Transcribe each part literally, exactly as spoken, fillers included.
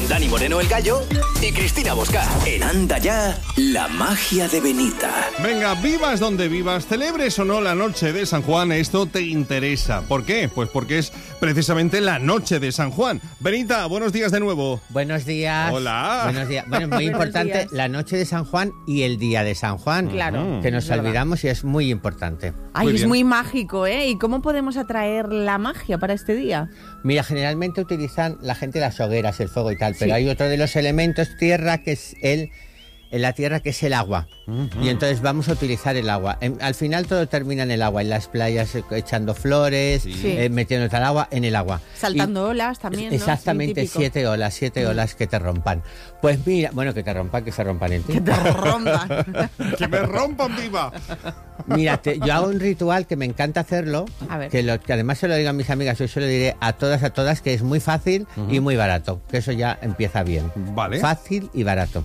Dani Moreno el Gallo y Cristina Bosca. En Anda Ya, la magia de Benita. Venga, vivas donde vivas, celebres o no la noche de San Juan, esto te interesa. ¿Por qué? Pues porque es precisamente la noche de San Juan. Benita, buenos días de nuevo. Buenos días. Hola. Buenos días. Bueno, muy importante días. La noche de San Juan y el día de San Juan. Claro. Que nos Es verdad. olvidamos y es muy importante. Ay, Muy es bien. muy mágico, ¿eh? ¿Y cómo podemos atraer la magia para este día? Mira, generalmente utilizan la gente las hogueras, el fuego y tal, pero Sí. hay otro de los elementos tierra que es el... En la tierra que es el agua. Uh-huh. Y entonces vamos a utilizar el agua. En, al final todo termina en el agua, en las playas eh, echando flores, Sí. eh, metiéndote al agua, en el agua. Saltando Y- olas también, ¿no? Exactamente, Sí, típico. siete olas, siete olas que te rompan. Pues mira, bueno, que te rompan, que se rompan en ti. Que te rompan. ¡Que me rompan viva! Mira, te- yo hago un ritual que me encanta hacerlo, A ver. que, lo, que además se lo digo a mis amigas, yo se lo diré a todas, a todas, que es muy fácil uh-huh. y muy barato, que eso ya empieza bien. Vale. Fácil y barato.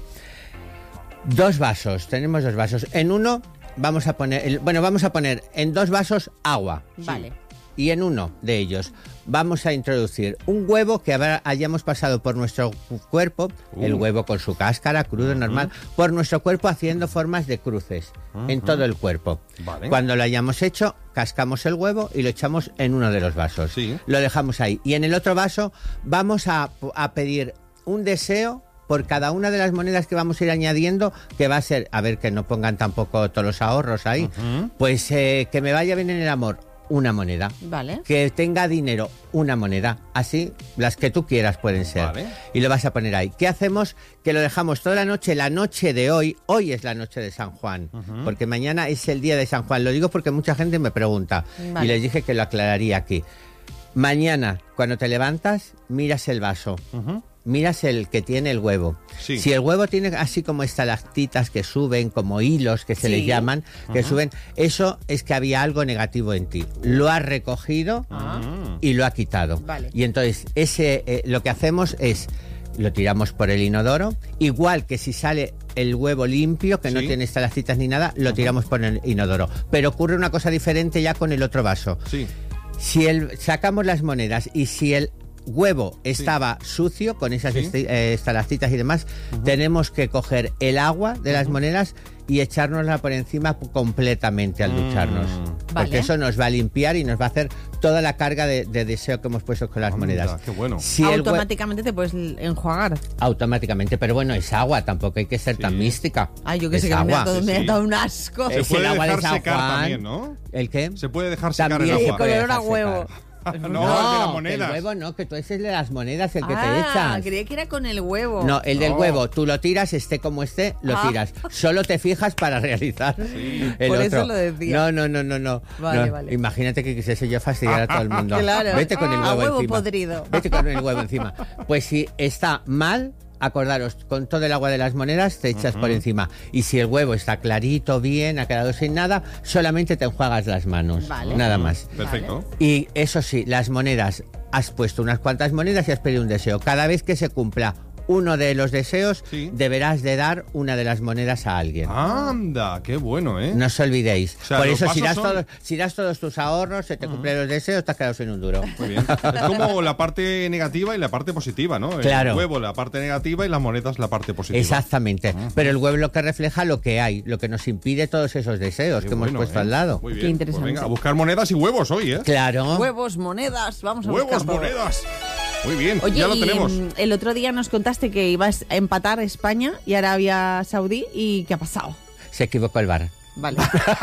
Dos vasos, tenemos dos vasos. En uno vamos a poner, el, bueno, vamos a poner en dos vasos agua. Vale. Y en uno de ellos vamos a introducir un huevo que habrá, hayamos pasado por nuestro cuerpo, uh. el huevo con su cáscara, crudo, uh-huh. normal, por nuestro cuerpo haciendo formas de cruces uh-huh. en todo el cuerpo. Vale. Cuando lo hayamos hecho, cascamos el huevo y lo echamos en uno de los vasos. Sí. Lo dejamos ahí. Y en el otro vaso vamos a, a pedir un deseo por cada una de las monedas que vamos a ir añadiendo, que va a ser, a ver, que no pongan tampoco todos los ahorros ahí, uh-huh. pues eh, que me vaya bien en el amor, una moneda. Vale. Que tenga dinero, una moneda. Así, las que tú quieras pueden ser. Vale. Y lo vas a poner ahí. ¿Qué hacemos? Que lo dejamos toda la noche, la noche de hoy. Hoy es la noche de San Juan, uh-huh. porque mañana es el día de San Juan. Lo digo porque mucha gente me pregunta. Vale. Y les dije que lo aclararía aquí. Mañana, cuando te levantas, miras el vaso. Uh-huh. Miras el que tiene el huevo. Sí. Si el huevo tiene así como estalactitas que suben, como hilos que se sí. les llaman, que uh-huh. suben, eso es que había algo negativo en ti. Lo has recogido uh-huh. y lo ha quitado. Vale. Y entonces ese eh, lo que hacemos es lo tiramos por el inodoro, igual que si sale el huevo limpio, que sí. no tiene estalactitas ni nada, lo uh-huh. tiramos por el inodoro. Pero ocurre una cosa diferente ya con el otro vaso. Sí. Si el, sacamos las monedas y si el huevo estaba sí. sucio con esas ¿Sí? esti- eh, estalactitas y demás, uh-huh. tenemos que coger el agua de las uh-huh. monedas y echárnosla por encima completamente al mm. ducharnos. Porque vale. eso nos va a limpiar y nos va a hacer toda la carga de, de deseo que hemos puesto con las Anda, monedas. Qué bueno. Si automáticamente hue- te puedes enjuagar. Automáticamente, pero bueno, es agua, tampoco hay que ser sí. tan mística. Ay, yo que es sé, que agua. me ha dado, sí, me ha dado un asco. Se es puede el agua dejar de San secar Juan. también, ¿no? ¿El qué? Se puede dejar secar también el agua. Con olor a huevo. No, no, el de las que monedas. el huevo no, que tú ese es el de las monedas, el que ah, te echas. creía que era con el huevo. No, el del no. huevo, tú lo tiras, esté como esté, lo ah. tiras. Solo te fijas para realizar sí. el Por otro. eso lo decía. No, no, no, no, no. Vale, no. vale. Imagínate que quisiese yo fastidiar a todo el mundo. Claro. Vete con el huevo, a huevo encima. podrido. Vete con el huevo encima. Pues si está mal, acordaros, con todo el agua de las monedas te echas uh-huh. por encima. Y si el huevo está clarito, bien, ha quedado sin nada, solamente te enjuagas las manos. Vale. Nada más. Perfecto. Y eso sí, las monedas, has puesto unas cuantas monedas y has pedido un deseo. Cada vez que se cumpla uno de los deseos, sí. deberás de dar una de las monedas a alguien. ¡Anda! ¡Qué bueno, eh! No os olvidéis. O sea, por eso, si das, son... todos, si das todos tus ahorros, se te uh-huh. cumplen los deseos, te has quedado sin un duro. Muy bien. Es como la parte negativa y la parte positiva, ¿no? Claro. El huevo, la parte negativa, y las monedas, la parte positiva. Exactamente. Uh-huh. Pero el huevo lo que refleja lo que hay, lo que nos impide todos esos deseos Qué que bueno, hemos puesto ¿eh? al lado. Muy bien. Qué interesante. Pues venga, a buscar monedas y huevos hoy, ¿eh? Claro. Huevos, monedas, vamos a Huevos, buscar todo. monedas. Muy bien, Oye, ya lo y tenemos. El otro día nos contaste que ibas a empatar España y Arabia Saudí. ¿Y qué ha pasado? Se equivocó el bar. Vale.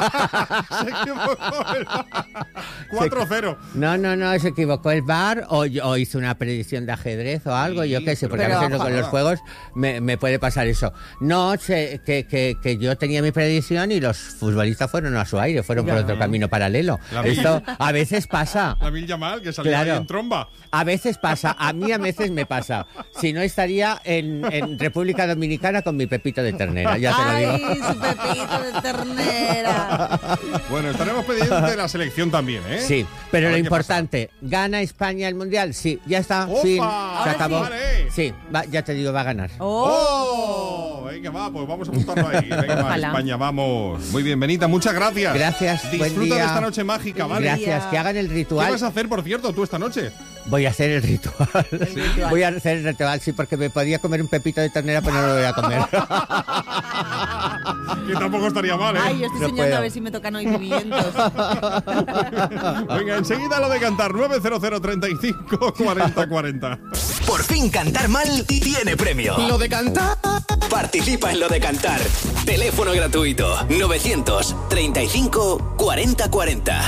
Se equivocó el bar. cuatro cero. No, no, no, se equivocó el bar o, o hizo una predicción de ajedrez o algo, sí, yo qué sé, porque pero, a veces con los juegos me, me puede pasar eso. No, sé, que, que, que yo tenía mi predicción y los futbolistas fueron a su aire, fueron ya. por otro camino paralelo. La Esto a veces pasa. La Mil Yamal, que salió claro. ahí en tromba. A veces pasa, a mí a veces me pasa. Si no, estaría en, en República Dominicana con mi pepito de ternera, ya te lo digo. ¡Ay, su pepito de ternera! Bueno, estaremos pendientes de la selección también, ¿eh? Sí, pero lo importante, ¿gana España el Mundial? Sí, ya está, ¡Opa! fin, Ahora se acabó. Sí, vale. Sí, va, ya te digo, va a ganar. ¡Oh! Venga, va, pues vamos a apuntarlo ahí. Venga, va, España, vamos. Muy bien, Benita, muchas gracias. Gracias, Disfruta buen día. de esta noche mágica, ¿vale? Gracias, que hagan el ritual. ¿Qué vas a hacer, por cierto, tú esta noche? Voy a hacer el ritual. ritual. Voy a hacer el ritual, sí, porque me podía comer un pepito de ternera, pero no lo voy a comer. Que tampoco estaría mal, ¿eh? Ay, yo estoy No soñando puedo. a ver si me tocan hoy pimientos. Venga, enseguida lo de cantar. nueve cero cero, treinta y cinco, cuarenta, cuarenta. Por fin cantar mal tiene premio. Lo de cantar. Participa en lo de cantar. Teléfono gratuito. novecientos treinta y cinco, cuarenta, cuarenta.